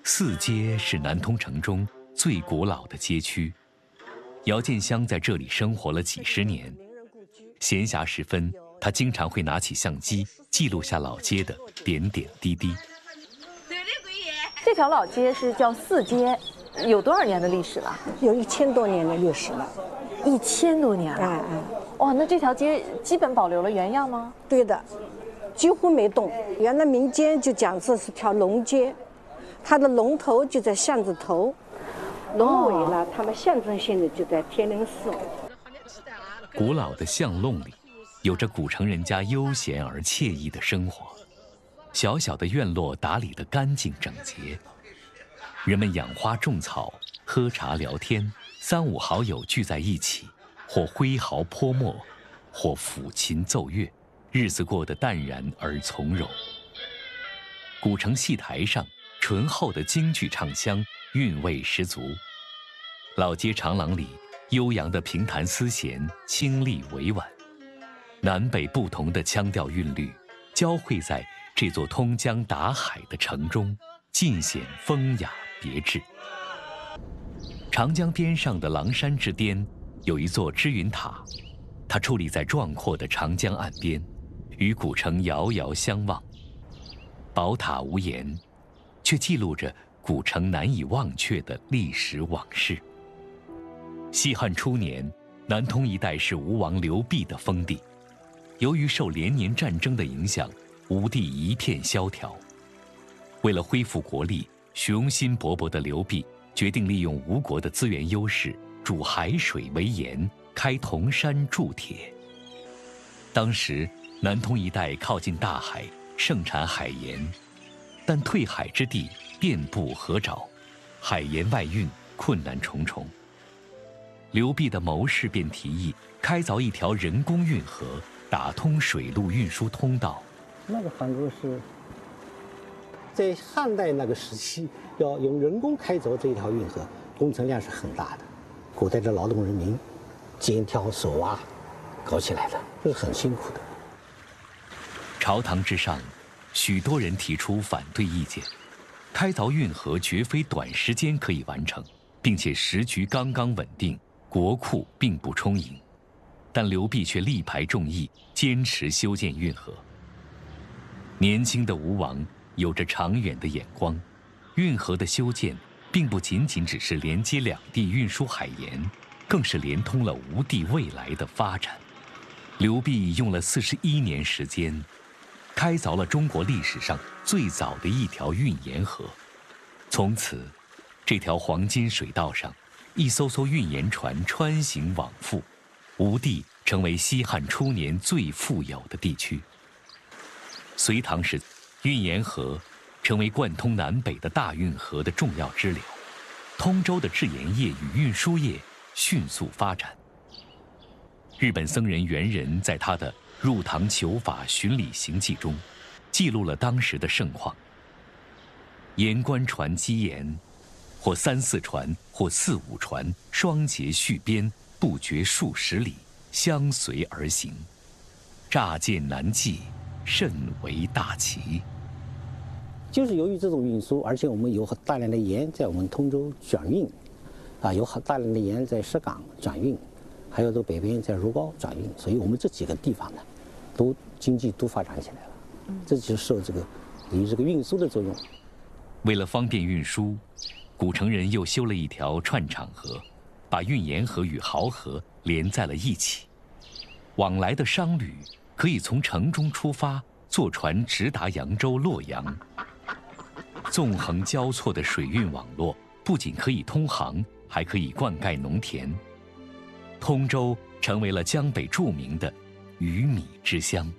四街是南通城中最古老的街区，姚建湘在这里生活了几十年。闲暇时分，他经常会拿起相机记录下老街的点点滴滴。 这条老街是叫四街，有多少年的历史了？ 有1000多年的历史了。 1000多年了。哇，那这条街基本保留了原样吗？ 对的，几乎没动。原来民间就讲这是条龙街，它的龙头就在巷子头，龙尾呢，他们象征性的就在天宁寺。 古老的巷弄里，有着古城人家悠闲而惬意的生活。小小的院落打理得干净整洁，人们养花种草，喝茶聊天，3、5好友聚在一起，或挥毫泼墨，或抚琴奏乐，日子过得淡然而从容。古城戏台上，醇厚的京剧唱腔韵味十足。老街长廊里，悠扬的评弹丝弦清丽委婉，南北不同的腔调韵律交汇在这座通江达海的城中，尽显风雅别致。长江边上的狼山之巅，有一座知云塔，它矗立在壮阔的长江岸边，与古城遥遥相望。宝塔无言，却记录着古城难以忘却的历史往事。西汉初年，南通一带是吴王刘濞的封地，由于受连年战争的影响，吴地一片萧条。为了恢复国力，雄心勃勃的刘濞决定利用吴国的资源优势，煮海水为盐，开铜山铸铁。当时南通一带靠近大海，盛产海盐，但退海之地遍布河沼，海盐外运困难重重。刘濞的谋士便提议开凿一条人工运河，打通水陆运输通道。 那个航沟是在汉代那个时期，要用人工开凿这一条运河，工程量是很大的。古代的劳动人民肩挑手挖搞起来的，这是很辛苦的。 朝堂之上，许多人提出反对意见，开凿运河绝非短时间可以完成，并且时局刚刚稳定，国库并不充盈。但刘濞却力排众议，坚持修建运河。年轻的吴王有着长远的眼光，运河的修建并不仅仅只是连接两地运输海盐，更是连通了吴地未来的发展。刘濞用了41年时间，开凿了中国历史上最早的一条运盐河。从此，这条黄金水道上，一艘艘运盐船穿行往复，吴地成为西汉初年最富有的地区。隋唐时，运盐河成为贯通南北的大运河的重要支流，通州的制盐业与运输业迅速发展。日本僧人元仁在他的《入唐求法巡礼行记》中，记录了当时的盛况。盐官船积盐，或3、4船，或4、5船，双节续边，不绝数十里，相随而行，乍见难计，甚为大奇。 就是由于这种运输，而且我们有大量的盐在我们通州转运，有大量的盐在石岗转运，还有这个北边在如皋转运，所以我们这几个地方呢，经济都发展起来了。这就是受这个运输的作用。 为了方便运输，古城人又修了一条串场河，把运盐河与濠河连在了一起。往来的商旅可以从城中出发，坐船直达扬州、洛阳。纵横交错的水运网络不仅可以通航，还可以灌溉农田。通州成为了江北著名的鱼米之乡。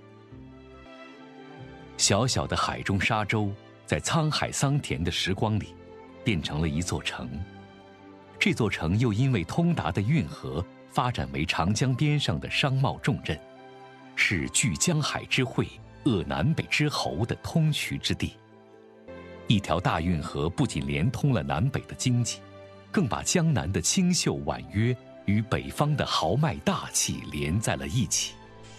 小小的海中沙洲，在沧海桑田的时光里，变成了一座城。这座城又因为通达的运河，发展为长江边上的商贸重镇，是聚江海之汇、扼南北之喉的通衢之地。一条大运河不仅连通了南北的经济，更把江南的清秀婉约与北方的豪迈大气连在了一起。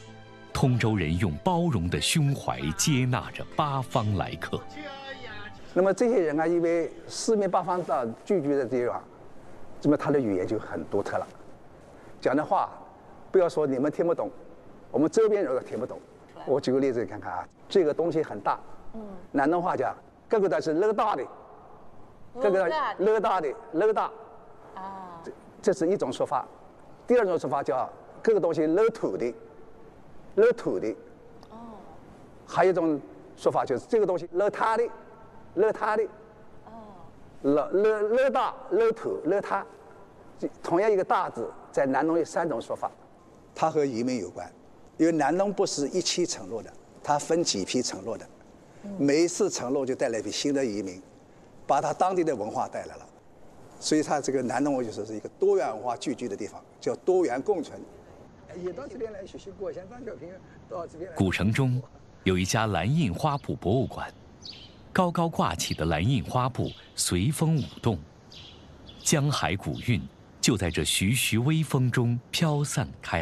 通州人用包容的胸怀接纳着八方来客。 那么这些人啊，因为四面八方到聚居的地方，那么他的语言就很独特了，讲的话，不要说你们听不懂，我们周边人都听不懂。我举个例子，你看看啊，这个东西很大，南通话讲，这个的是勒大的，这个勒大的勒大，啊，这是一种说法。第二种说法叫这个东西勒土的，勒土的，哦，还有一种说法就是这个东西勒他的，勒他的，哦，勒大勒土勒他，同样一个大字，在南通有3种说法，它和移民有关。因为南通不是一期承落的，它分几批承落的，每一次承落就带来一批新的移民，把它当地的文化带来了，所以它这个南通就是一个多元文化聚居的地方，叫多元共存。也到这边来学习过，像张小平到这边来。 古城中有一家蓝印花布博物馆，高高挂起的蓝印花布随风舞动，江海古韵就在这徐徐微风中飘散开来。